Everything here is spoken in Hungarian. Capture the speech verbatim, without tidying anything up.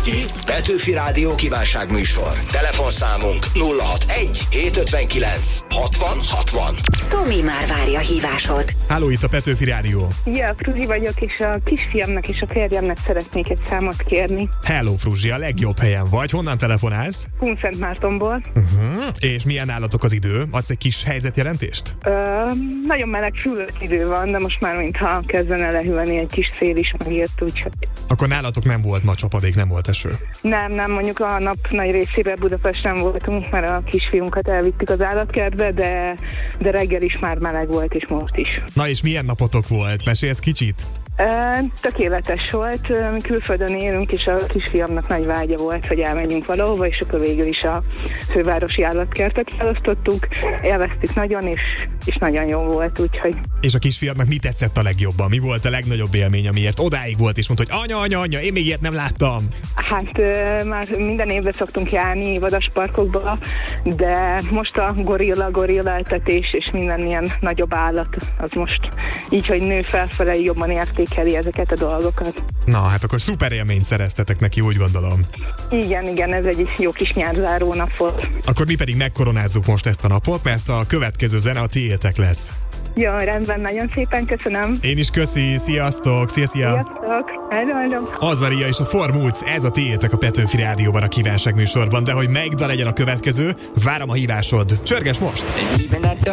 Petőfi Rádió kívánságműsor. Telefonszámunk nulla hatvanegy hétszázötvenkilenc hatvan hatvan. Tomi már várja a hívásod. Háló, itt a Petőfi Rádió. Ja, Fruzsi vagyok, és a kisfiamnak és a férjemnek szeretnék egy számot kérni. Hello, Fruzsi, a legjobb helyen vagy. Honnan telefonálsz? Kunszentmártonból. Uh-huh. És milyen nálatok az idő? Adsz egy kis helyzetjelentést? Ö, nagyon meleg fülött idő van, de most már mintha kezdene lehűlni, egy kis szél is megért, úgyhogy... Akkor nálatok nem volt ma csapadék, nem volt eső? Nem, nem, mondjuk a nap nagy részében Budapesten voltunk, mert a kisfiunkat elvittük az állatkertbe, de, de reggel is már meleg volt, és most is. Na és milyen napotok volt? Mesélsz kicsit? Tökéletes volt, mi külföldön élünk, és a kisfiamnak nagy vágya volt, hogy elmenjünk valahova, és akkor végül is a fővárosi állatkertet választottuk, élveztük nagyon, és, és nagyon jó volt, úgyhogy... És a kisfiadnak mi tetszett a legjobban? Mi volt a legnagyobb élmény, amiért odáig volt, és mondta, hogy anya, anya, anya, én még ilyet nem láttam? Hát már minden évben szoktunk járni vadasparkokba, de most a gorilla, gorilla eltetés, és minden ilyen nagyobb állat, az most így, hogy nő felfele, jobban értékeli ezeket a dolgokat. Na, hát akkor szuper élményt szereztetek neki, úgy gondolom. Igen, igen, ez egy jó kis nyárzáró nap volt. Akkor mi pedig megkoronázzuk most ezt a napot, mert a következő zene a tiétek lesz. Jó, rendben, nagyon szépen köszönöm. Én is köszi, sziasztok, szia, szia. Sziasztok, hello, hello. Azaria és a Formulc, ez a tiétek a Petőfi Rádióban, a kívánságműsorban, de hogy melyik dal legyen a következő, várom a hívásod. Csörges most!